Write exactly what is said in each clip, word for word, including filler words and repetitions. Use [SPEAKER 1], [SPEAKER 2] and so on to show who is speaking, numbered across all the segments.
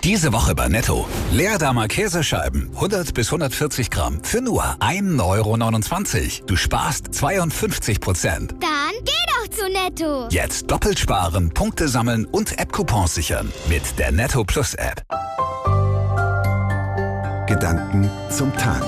[SPEAKER 1] Diese Woche bei Netto. Leerdammer Käsescheiben, hundert bis hundertvierzig Gramm, für nur ein Euro neunundzwanzig. Du sparst zweiundfünfzig Prozent.
[SPEAKER 2] Dann geh doch zu Netto.
[SPEAKER 1] Jetzt doppelt sparen, Punkte sammeln und App-Coupons sichern. Mit der Netto Plus App.
[SPEAKER 3] Gedanken zum Tag.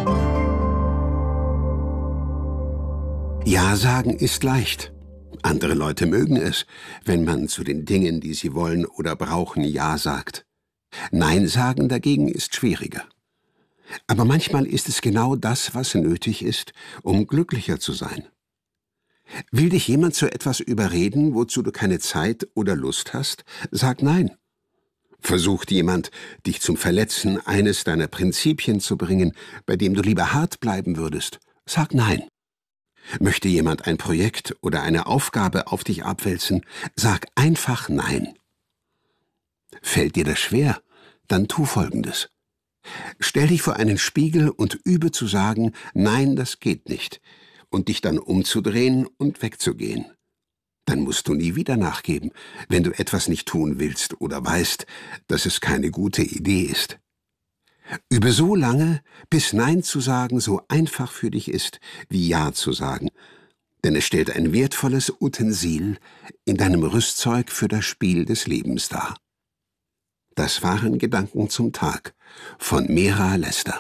[SPEAKER 3] Ja sagen ist leicht. Andere Leute mögen es, wenn man zu den Dingen, die sie wollen oder brauchen, Ja sagt. Nein sagen dagegen ist schwieriger. Aber manchmal ist es genau das, was nötig ist, um glücklicher zu sein. Will dich jemand zu etwas überreden, wozu du keine Zeit oder Lust hast? Sag Nein. Versucht jemand, dich zum Verletzen eines deiner Prinzipien zu bringen, bei dem du lieber hart bleiben würdest? Sag Nein. Möchte jemand ein Projekt oder eine Aufgabe auf dich abwälzen? Sag einfach Nein. Fällt dir das schwer? Dann tu Folgendes. Stell dich vor einen Spiegel und übe zu sagen, nein, das geht nicht, und dich dann umzudrehen und wegzugehen. Dann musst du nie wieder nachgeben, wenn du etwas nicht tun willst oder weißt, dass es keine gute Idee ist. Übe so lange, bis Nein zu sagen so einfach für dich ist, wie Ja zu sagen, denn es stellt ein wertvolles Utensil in deinem Rüstzeug für das Spiel des Lebens dar. Das waren Gedanken zum Tag von Mera Lester.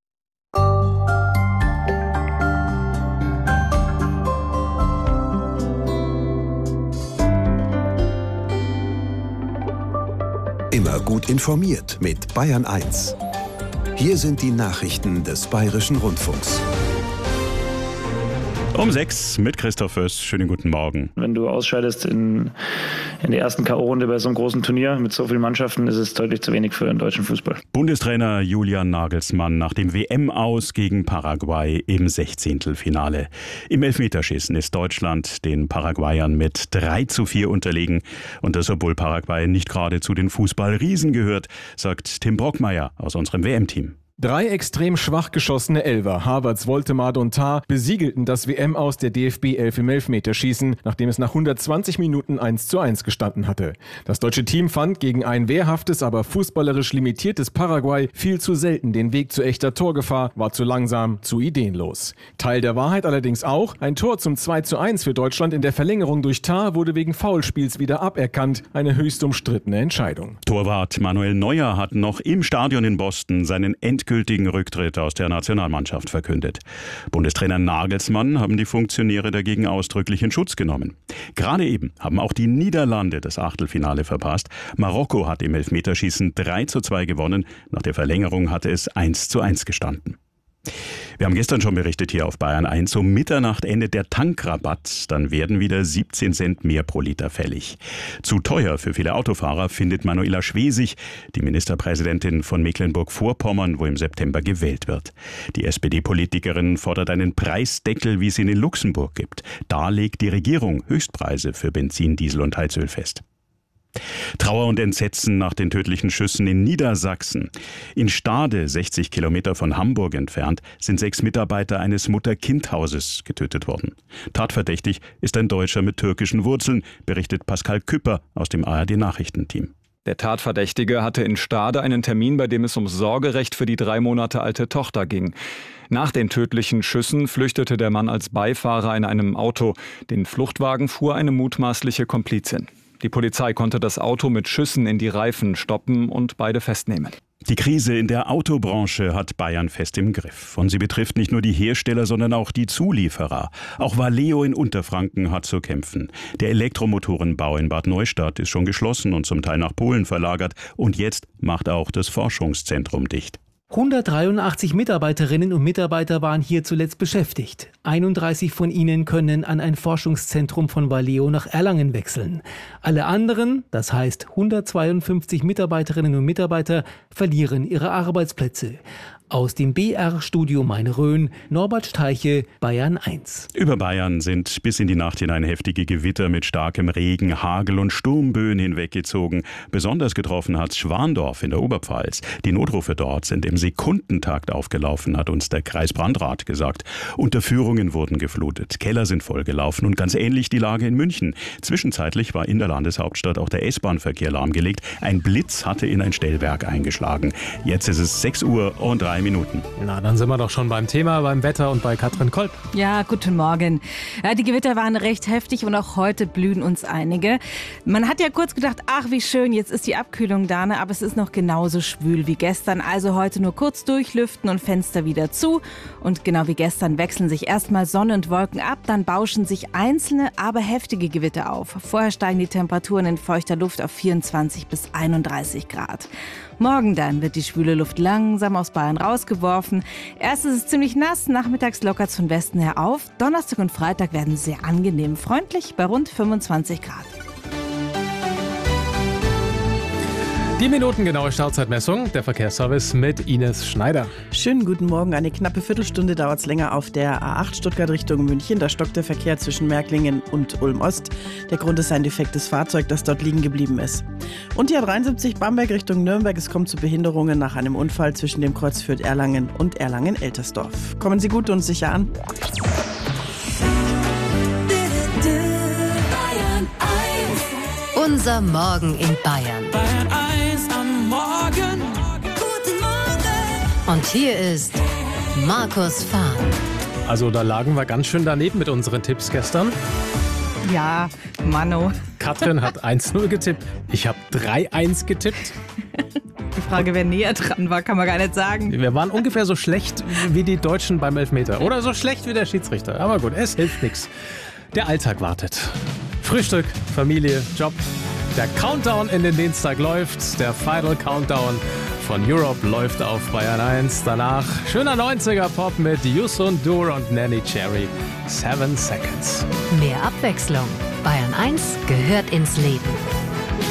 [SPEAKER 4] Immer gut informiert mit Bayern eins. Hier sind die Nachrichten des Bayerischen Rundfunks.
[SPEAKER 5] Um sechs mit Christoph Föß. Schönen guten Morgen.
[SPEAKER 6] Wenn du ausscheidest in, in der ersten K O-Runde bei so einem großen Turnier mit so vielen Mannschaften, ist es deutlich zu wenig für den deutschen Fußball.
[SPEAKER 5] Bundestrainer Julian Nagelsmann nach dem W M-Aus gegen Paraguay im Sechzehntelfinale. Im Elfmeterschießen ist Deutschland den Paraguayern mit drei zu vier unterlegen. Und das, obwohl Paraguay nicht gerade zu den Fußballriesen gehört, sagt Tim Brockmeier aus unserem W M-Team.
[SPEAKER 7] Drei extrem schwach geschossene Elfer, Havertz, Woltemade und Tah, besiegelten das W M-Aus der D F B elf im Elfmeterschießen, nachdem es nach hundertzwanzig Minuten eins zu eins gestanden hatte. Das deutsche Team fand gegen ein wehrhaftes, aber fußballerisch limitiertes Paraguay viel zu selten den Weg zu echter Torgefahr, war zu langsam, zu ideenlos. Teil der Wahrheit allerdings auch, ein Tor zum zwei zu eins für Deutschland in der Verlängerung durch Tah wurde wegen Foulspiels wieder aberkannt, eine höchst umstrittene Entscheidung.
[SPEAKER 5] Torwart Manuel Neuer hat noch im Stadion in Boston seinen endgültigen Rücktritt aus der Nationalmannschaft verkündet. Bundestrainer Nagelsmann haben die Funktionäre dagegen ausdrücklich in Schutz genommen. Gerade eben haben auch die Niederlande das Achtelfinale verpasst. Marokko hat im Elfmeterschießen drei zu zwei gewonnen. Nach der Verlängerung hatte es eins zu eins gestanden. Wir haben gestern schon berichtet hier auf Bayern eins, um Mitternacht endet der Tankrabatt, dann werden wieder siebzehn Cent mehr pro Liter fällig. Zu teuer für viele Autofahrer findet Manuela Schwesig, die Ministerpräsidentin von Mecklenburg-Vorpommern, wo im September gewählt wird. Die S P D-Politikerin fordert einen Preisdeckel, wie es ihn in Luxemburg gibt. Da legt die Regierung Höchstpreise für Benzin, Diesel und Heizöl fest. Trauer und Entsetzen nach den tödlichen Schüssen in Niedersachsen. In Stade, sechzig Kilometer von Hamburg entfernt, sind sechs Mitarbeiter eines Mutter-Kind-Hauses getötet worden. Tatverdächtig ist ein Deutscher mit türkischen Wurzeln, berichtet Pascal Küpper aus dem A R D-Nachrichtenteam.
[SPEAKER 8] Der Tatverdächtige hatte in Stade einen Termin, bei dem es ums Sorgerecht für die drei Monate alte Tochter ging. Nach den tödlichen Schüssen flüchtete der Mann als Beifahrer in einem Auto. Den Fluchtwagen fuhr eine mutmaßliche Komplizin. Die Polizei konnte das Auto mit Schüssen in die Reifen stoppen und beide festnehmen.
[SPEAKER 5] Die Krise in der Autobranche hat Bayern fest im Griff. Und sie betrifft nicht nur die Hersteller, sondern auch die Zulieferer. Auch Valeo in Unterfranken hat zu kämpfen. Der Elektromotorenbau in Bad Neustadt ist schon geschlossen und zum Teil nach Polen verlagert. Und jetzt macht auch das Forschungszentrum dicht.
[SPEAKER 9] hundertdreiundachtzig Mitarbeiterinnen und Mitarbeiter waren hier zuletzt beschäftigt. einunddreißig von ihnen können an ein Forschungszentrum von Valeo nach Erlangen wechseln. Alle anderen, das heißt hundertzweiundfünfzig Mitarbeiterinnen und Mitarbeiter, verlieren ihre Arbeitsplätze. Aus dem B R-Studio Main-Rhön, Norbert Steiche, Bayern eins.
[SPEAKER 5] Über Bayern sind bis in die Nacht hinein heftige Gewitter mit starkem Regen, Hagel und Sturmböen hinweggezogen. Besonders getroffen hat Schwandorf in der Oberpfalz. Die Notrufe dort sind im Sekundentakt aufgelaufen, hat uns der Kreisbrandrat gesagt. Unterführungen wurden geflutet, Keller sind vollgelaufen und ganz ähnlich die Lage in München. Zwischenzeitlich war in der Landeshauptstadt auch der S-Bahn-Verkehr lahmgelegt. Ein Blitz hatte in ein Stellwerk eingeschlagen. Jetzt ist es sechs Uhr und drei Minuten.
[SPEAKER 10] Na, dann sind wir doch schon beim Thema, beim Wetter und bei Katrin Kolb.
[SPEAKER 11] Ja, guten Morgen. Ja, die Gewitter waren recht heftig und auch heute blühen uns einige. Man hat ja kurz gedacht, ach wie schön, jetzt ist die Abkühlung da, ne? Aber es ist noch genauso schwül wie gestern. Also heute nur kurz durchlüften und Fenster wieder zu. Und genau wie gestern wechseln sich erstmal Sonne und Wolken ab, dann bauschen sich einzelne, aber heftige Gewitter auf. Vorher steigen die Temperaturen in feuchter Luft auf vierundzwanzig bis einunddreißig Grad. Morgen dann wird die schwüle Luft langsam aus Bayern rausgeworfen. Erst ist es ziemlich nass, nachmittags lockert es von Westen her auf. Donnerstag und Freitag werden sehr angenehm freundlich bei rund fünfundzwanzig Grad.
[SPEAKER 10] Die minutengenaue Stauzeitmessung, der Verkehrsservice mit Ines Schneider.
[SPEAKER 12] Schönen guten Morgen. Eine knappe Viertelstunde dauert es länger auf der A acht Stuttgart Richtung München. Da stockt der Verkehr zwischen Märklingen und Ulm-Ost. Der Grund ist ein defektes Fahrzeug, das dort liegen geblieben ist. Und die A dreiundsiebzig Bamberg Richtung Nürnberg. Es kommt zu Behinderungen nach einem Unfall zwischen dem Kreuz Fürth-Erlangen und Erlangen-Eltersdorf. Kommen Sie gut und sicher an.
[SPEAKER 13] Unser Morgen in Bayern.
[SPEAKER 14] Bayern eins am Morgen. Guten Morgen.
[SPEAKER 13] Und hier ist Markus Fahr.
[SPEAKER 10] Also da lagen wir ganz schön daneben mit unseren Tipps gestern.
[SPEAKER 11] Ja, Mano.
[SPEAKER 10] Katrin hat eins null getippt. Ich habe drei eins getippt.
[SPEAKER 11] Die Frage, wer näher dran war, kann man gar nicht sagen.
[SPEAKER 10] Wir waren ungefähr so schlecht wie die Deutschen beim Elfmeter. Oder so schlecht wie der Schiedsrichter. Aber gut, es hilft nichts. Der Alltag wartet. Frühstück, Familie, Job. Der Countdown in den Dienstag läuft. Der Final Countdown von Europe läuft auf Bayern eins. Danach schöner neunziger Pop mit Yusun Dur und Nanny Cherry. Seven Seconds.
[SPEAKER 13] Mehr Abwechslung. Bayern eins gehört ins Leben.